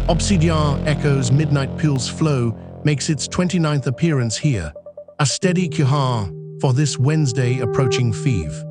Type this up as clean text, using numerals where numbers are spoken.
Obsidian Echoes Midnight Pulse Flow makes its 29th appearance here, a steady Kuhan for this Wednesday approaching Feve.